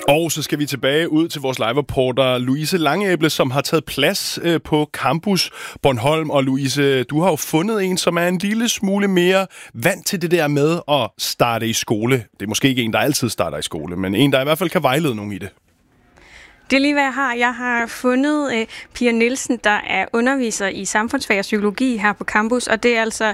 Og så skal vi tilbage ud til vores live-reporter Louise Langæble, som har taget plads på Campus Bornholm. Og Louise, du har jo fundet en, som er en lille smule mere vant til det der med at starte i skole. Det er måske ikke en, der altid starter i skole, men en, der i hvert fald kan vejlede nogen i det. Det er lige, hvad jeg har. Jeg har fundet Pia Nielsen, der er underviser i samfundsfag og psykologi her på campus, og det er altså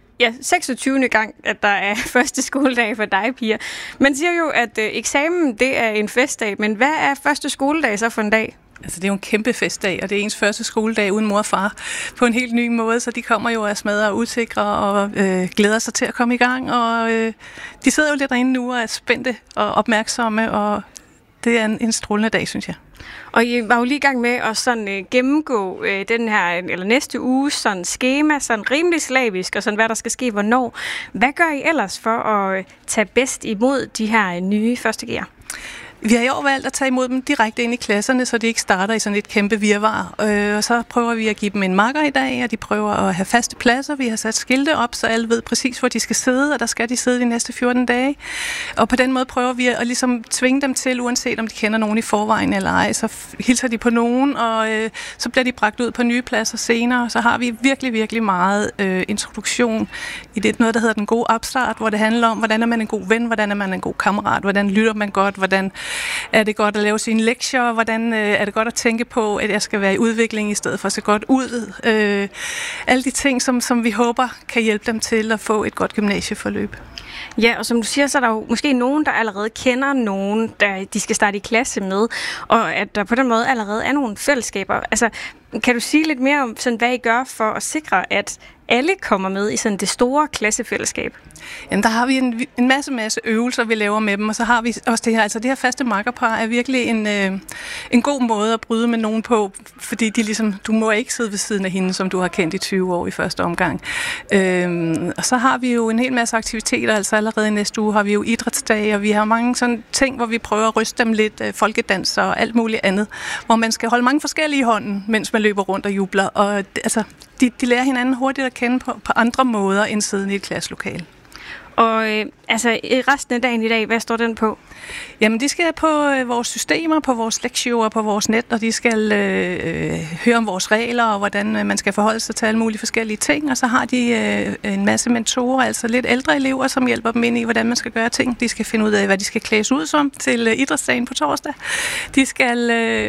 26. gang, at der er første skoledag for dig, Pia. Man siger jo, at eksamen, det er en festdag, men hvad er første skoledag så for en dag? Altså, det er jo en kæmpe festdag, og det er ens første skoledag uden mor og far på en helt ny måde, så de kommer jo af smadre og usikre og glæder sig til at komme i gang, og de sidder jo lidt derinde nu og er spændte og opmærksomme, og det er en strålende dag, synes jeg. Og I var jo lige i gang med at sådan, gennemgå den her, eller næste uge sådan skema, sådan rimelig slavisk, og sådan hvad der skal ske, hvornår. Hvad gør I ellers for at tage bedst imod de her nye første G'er? Vi har i år valgt at tage imod dem direkte ind i klasserne, så de ikke starter i sådan et kæmpe virvar. Og så prøver vi at give dem en makker i dag, og de prøver at have faste pladser. Vi har sat skilte op, så alle ved præcis, hvor de skal sidde, og der skal de sidde de næste 14 dage. Og på den måde prøver vi at ligesom tvinge dem til, uanset om de kender nogen i forvejen eller ej. Så hilser de på nogen, og så bliver de bragt ud på nye pladser senere. Så har vi virkelig, virkelig meget introduktion i det noget, der hedder den gode opstart, hvor det handler om, hvordan er man en god ven, hvordan er man en god kammerat, hvordan lytter man godt, hvordan er det godt at lave sine lektier? Hvordan er det godt at tænke på, at jeg skal være i udvikling i stedet for at se godt ud? Alle de ting, som vi håber kan hjælpe dem til at få et godt gymnasieforløb. Ja, og som du siger, så er der jo måske nogen, der allerede kender nogen, der de skal starte i klasse med, og at der på den måde allerede er nogle fællesskaber. Altså, kan du sige lidt mere om, sådan, hvad I gør for at sikre, at alle kommer med i sådan det store klassefællesskab? Jamen, der har vi en masse øvelser, vi laver med dem, og så har vi også det her. Altså, det her faste makkerpar er virkelig en god måde at bryde med nogen på, fordi de ligesom, du må ikke sidde ved siden af hende, som du har kendt i 20 år i første omgang. Og så har vi jo en hel masse aktiviteter, altså allerede i næste uge har vi jo idrætsdage, og vi har mange sådan ting, hvor vi prøver at ryste dem lidt, folkedans og alt muligt andet, hvor man skal holde mange forskellige i hånden, mens man løber rundt og jubler, og altså, de lærer hinanden hurtigt at kende på andre måder end siddende i et klasselokale. Og altså resten af dagen i dag, hvad står den på? Jamen, de skal på vores systemer, på vores lektier, på vores net, og de skal høre om vores regler, og hvordan man skal forholde sig til alle mulige forskellige ting. Og så har de en masse mentorer, altså lidt ældre elever, som hjælper dem ind i, hvordan man skal gøre ting. De skal finde ud af, hvad de skal klædes ud som til idrætsdagen på torsdag. De skal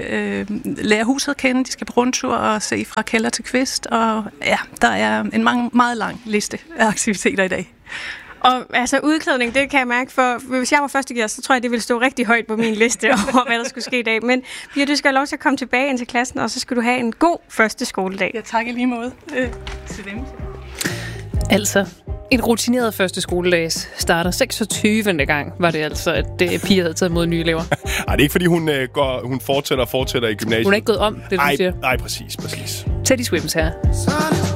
lære huset at kende, de skal på rundtur og se fra kælder til kvist. Og ja, der er en meget lang liste af aktiviteter i dag. Og altså udklædning, det kan jeg mærke, for hvis jeg var første gear, så tror jeg, det ville stå rigtig højt på min liste over, hvad der skulle ske i dag. Men Pia, du skal have lov til at komme tilbage ind til klassen, og så skal du have en god første skoledag. Ja, tak i lige måde til dem. Altså, en rutineret første skoledag starter 26. gang, var det altså, at Pia havde taget mod nye elever. Nej, det er ikke, fordi hun fortsætter i gymnasiet. Hun er ikke gået om, det du siger. Nej, præcis. Teddy Swims her.